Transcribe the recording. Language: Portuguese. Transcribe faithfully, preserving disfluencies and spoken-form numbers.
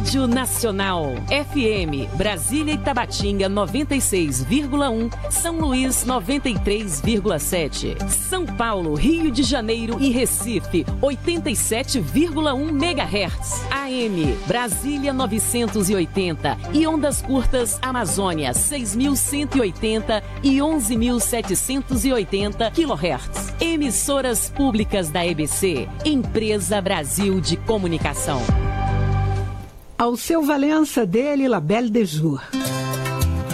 Rádio Nacional. F M, Brasília e Tabatinga noventa e seis vírgula um, São Luís noventa e três vírgula sete, São Paulo, Rio de Janeiro e Recife oitenta e sete vírgula um megahertz. A M, Brasília novecentos e oitenta e ondas curtas Amazônia seis mil cento e oitenta e onze mil setecentos e oitenta quilohertz. Emissoras públicas da E B C, Empresa Brasil de Comunicação. Ao seu Valença dele, La Belle de Jour.